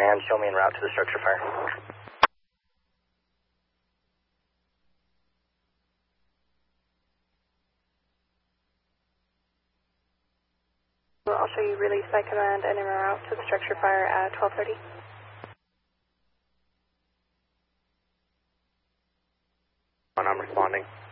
command, show me en route to the structure fire. I'll show you release by command and en route to the structure fire at 12:30. I'm responding.